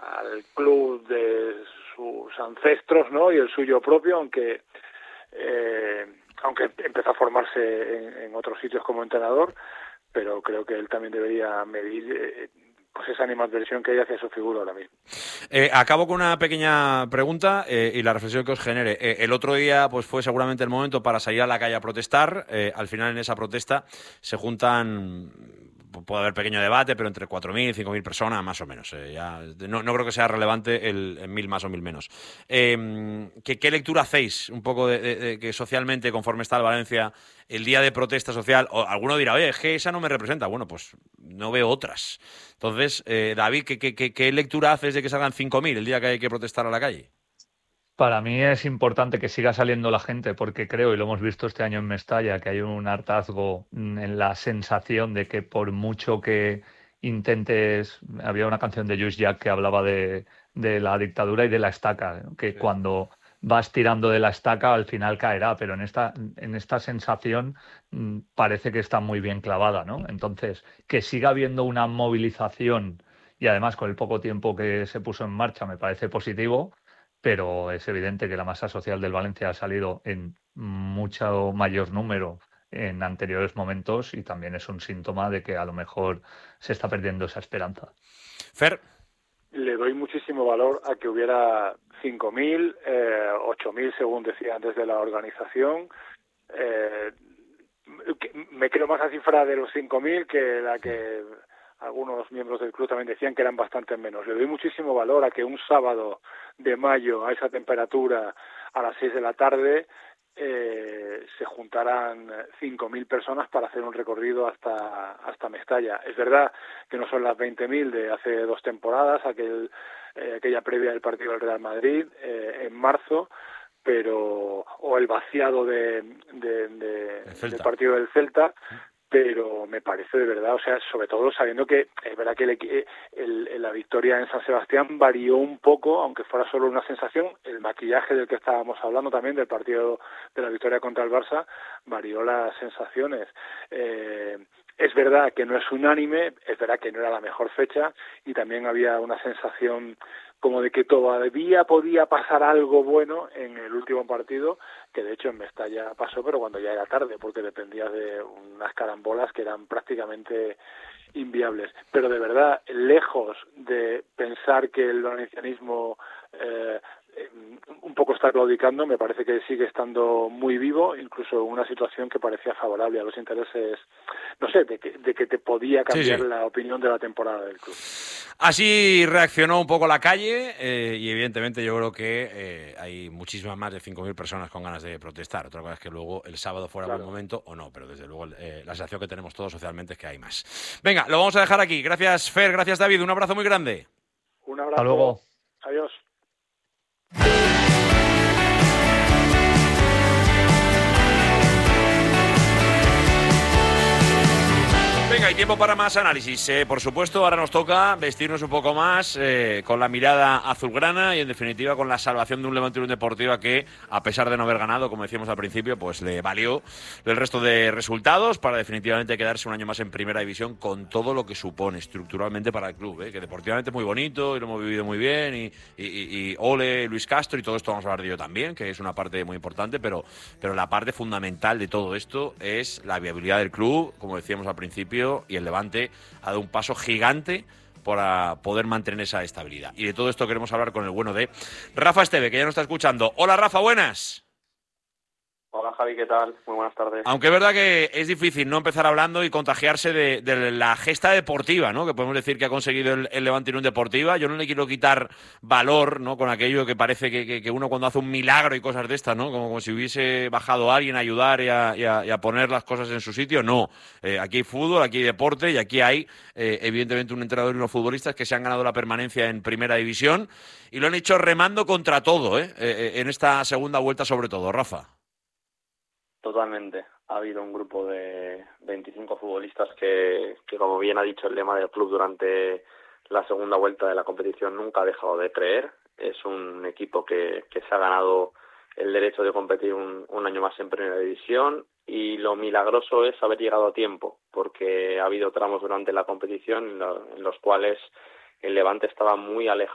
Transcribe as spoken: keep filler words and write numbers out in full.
al club de sus ancestros, ¿no? Y el suyo propio, aunque eh, aunque empezó a formarse en, en otros sitios como entrenador, pero creo que él también debería medir eh, pues esa animadversión que hay hacia su figura ahora mismo. Eh, acabo con una pequeña pregunta eh, y la reflexión que os genere. Eh, el otro día pues fue seguramente el momento para salir a la calle a protestar. Eh, al final en esa protesta se juntan, puede haber pequeño debate, pero entre cuatro mil, cinco mil personas más o menos. Eh, ya, no, no creo que sea relevante el, el mil más o mil menos. Eh, ¿qué, ¿Qué lectura hacéis un poco de, de, de que socialmente, conforme está el Valencia, el día de protesta social? O alguno dirá, oye, es que esa no me representa. Bueno, pues no veo otras. Entonces, eh, David, ¿qué, qué, qué lectura haces de que salgan cinco mil el día que hay que protestar a la calle? Para mí es importante que siga saliendo la gente porque creo, y lo hemos visto este año en Mestalla, que hay un hartazgo en la sensación de que por mucho que intentes... Había una canción de Lluís Llach que hablaba de, de la dictadura y de la estaca, ¿no? Que sí. Cuando vas tirando de la estaca al final caerá, pero en esta, en esta sensación mmm, parece que está muy bien clavada, ¿no? Entonces, que siga habiendo una movilización y además con el poco tiempo que se puso en marcha me parece positivo, pero es evidente que la masa social del Valencia ha salido en mucho mayor número en anteriores momentos y también es un síntoma de que a lo mejor se está perdiendo esa esperanza. Fer. Le doy muchísimo valor a que hubiera cinco mil, eh, ocho mil según decía antes de la organización. Eh, me creo más la cifra de los cinco mil que la que algunos miembros del club también decían que eran bastante menos. Le doy muchísimo valor a que un sábado de mayo a esa temperatura a las seis de la tarde eh, se juntarán cinco mil personas para hacer un recorrido hasta hasta Mestalla. Es verdad que no son las veinte mil de hace dos temporadas, aquel eh, aquella previa del partido del Real Madrid eh, en marzo, pero o el vaciado de, de, de del partido del Celta, pero me parece de verdad, o sea, sobre todo sabiendo que es verdad que el, el, la victoria en San Sebastián varió un poco, aunque fuera solo una sensación, el maquillaje del que estábamos hablando también, del partido de la victoria contra el Barça, varió las sensaciones. Eh, es verdad que no es unánime, es verdad que no era la mejor fecha y también había una sensación como de que todavía podía pasar algo bueno en el último partido, que de hecho en Mestalla pasó, pero cuando ya era tarde, porque dependía de unas carambolas que eran prácticamente inviables. Pero de verdad, lejos de pensar que el valencianismo eh, un poco está claudicando, me parece que sigue estando muy vivo, incluso en una situación que parecía favorable a los intereses, no sé, de que, de que te podía cambiar sí, sí. la opinión de la temporada del club. Así reaccionó un poco la calle eh, y evidentemente yo creo que eh, hay muchísimas más de cinco mil personas con ganas de protestar. Otra cosa es que luego el sábado fuera claro. buen momento o no, pero desde luego eh, la sensación que tenemos todos socialmente es que hay más. Venga, lo vamos a dejar aquí. Gracias, Fer, gracias, David. Un abrazo muy grande. Un abrazo. Hasta luego. Adiós. Venga, hay tiempo para más análisis. Eh, por supuesto, ahora nos toca vestirnos un poco más eh, con la mirada azulgrana y, en definitiva, con la salvación de un Levante Unión Deportiva que, a pesar de no haber ganado, como decíamos al principio, pues le valió el resto de resultados para definitivamente quedarse un año más en Primera División con todo lo que supone estructuralmente para el club, eh, que deportivamente es muy bonito y lo hemos vivido muy bien y, y, y, y ole Luis Castro y todo esto vamos a hablar de ello también, que es una parte muy importante, pero, pero la parte fundamental de todo esto es la viabilidad del club, como decíamos al principio, y el Levante ha dado un paso gigante para poder mantener esa estabilidad. Y de todo esto queremos hablar con el bueno de Rafa Esteve, que ya nos está escuchando. Hola, Rafa, buenas. Hola, Javi, ¿qué tal? Muy buenas tardes. Aunque es verdad que es difícil no empezar hablando y contagiarse de, de la gesta deportiva, ¿no? Que podemos decir que ha conseguido el, el Levante Unión Deportiva. Yo no le quiero quitar valor, ¿no? Con aquello que parece que, que, que uno cuando hace un milagro y cosas de estas, ¿no? Como, como si hubiese bajado a alguien a ayudar y a, y a, y a poner las cosas en su sitio. No. Eh, aquí hay fútbol, aquí hay deporte y aquí hay, eh, evidentemente, un entrenador y unos futbolistas que se han ganado la permanencia en Primera División y lo han hecho remando contra todo, ¿eh? Eh, en esta segunda vuelta sobre todo. Rafa. Totalmente. Ha habido un grupo de veinticinco futbolistas que, que, como bien ha dicho el lema del club durante la segunda vuelta de la competición, nunca ha dejado de creer. Es un equipo que, que se ha ganado el derecho de competir un, un año más en Primera División y lo milagroso es haber llegado a tiempo, porque ha habido tramos durante la competición en, lo, en los cuales el Levante estaba muy alejado